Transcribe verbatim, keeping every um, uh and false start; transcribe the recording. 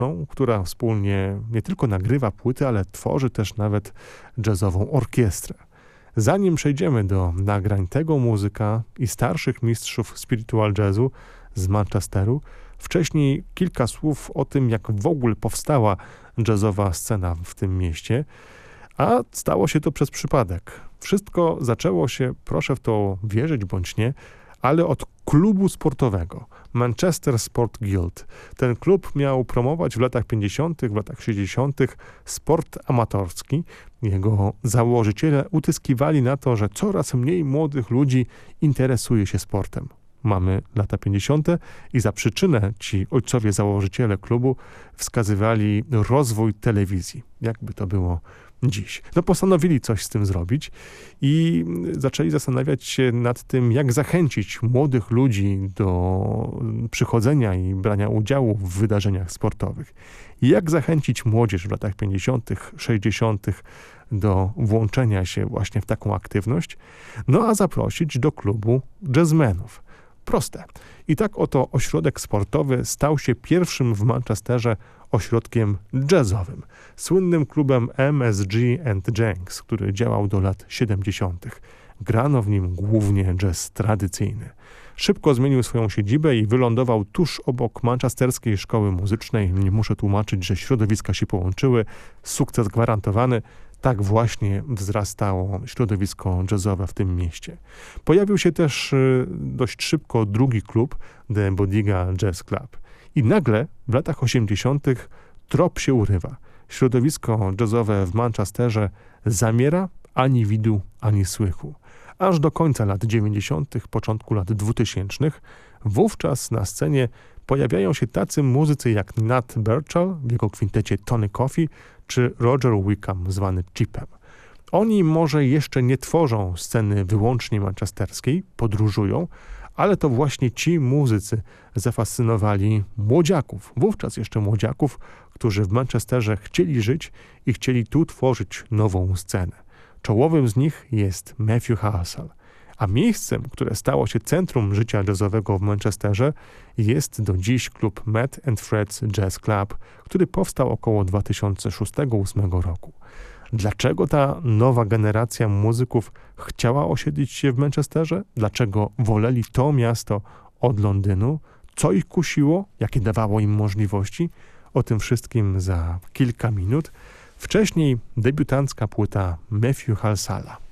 która wspólnie nie tylko nagrywa płyty, ale tworzy też nawet jazzową orkiestrę. Zanim przejdziemy do nagrań tego muzyka i starszych mistrzów spiritual jazzu z Manchesteru, wcześniej kilka słów o tym, jak w ogóle powstała jazzowa scena w tym mieście, a stało się to przez przypadek. Wszystko zaczęło się, proszę w to wierzyć bądź nie, ale od klubu sportowego Manchester Sport Guild. Ten klub miał promować w latach pięćdziesiątych, w latach sześćdziesiątych sport amatorski. Jego założyciele utyskiwali na to, że coraz mniej młodych ludzi interesuje się sportem. Mamy lata pięćdziesiąte i za przyczynę ci ojcowie założyciele klubu wskazywali rozwój telewizji. Jakby to było dziś. No postanowili coś z tym zrobić i zaczęli zastanawiać się nad tym, jak zachęcić młodych ludzi do przychodzenia i brania udziału w wydarzeniach sportowych. Jak zachęcić młodzież w latach pięćdziesiątych, sześćdziesiątych do włączenia się właśnie w taką aktywność, no a zaprosić do klubu jazzmenów. Proste. I tak oto ośrodek sportowy stał się pierwszym w Manchesterze ośrodkiem jazzowym, słynnym klubem M S G and Jenks, który działał do lat siedemdziesiątych. Grano w nim głównie jazz tradycyjny. Szybko zmienił swoją siedzibę i wylądował tuż obok manchesterskiej szkoły muzycznej. Nie muszę tłumaczyć, że środowiska się połączyły, sukces gwarantowany. Tak właśnie wzrastało środowisko jazzowe w tym mieście. Pojawił się też dość szybko drugi klub, The Bodega Jazz Club. I nagle w latach osiemdziesiątych trop się urywa. Środowisko jazzowe w Manchesterze zamiera, ani widu, ani słychu. Aż do końca lat dziewięćdziesiątych, początku lat dwutysięcznych, wówczas na scenie pojawiają się tacy muzycy jak Nat Burchell w jego kwintecie Tony Coffey, czy Roger Wickham, zwany Chipem. Oni może jeszcze nie tworzą sceny wyłącznie manchesterskiej, podróżują, ale to właśnie ci muzycy zafascynowali młodziaków, wówczas jeszcze młodziaków, którzy w Manchesterze chcieli żyć i chcieli tu tworzyć nową scenę. Czołowym z nich jest Matthew Halsall, a miejscem, które stało się centrum życia jazzowego w Manchesterze, jest do dziś klub Matt and Fred's Jazz Club, który powstał około dwa tysiące szóstego do dwa tysiące ósmego roku. Dlaczego ta nowa generacja muzyków chciała osiedlić się w Manchesterze? Dlaczego woleli to miasto od Londynu? Co ich kusiło? Jakie dawało im możliwości? O tym wszystkim za kilka minut. Wcześniej debiutancka płyta Matthew Halsalla.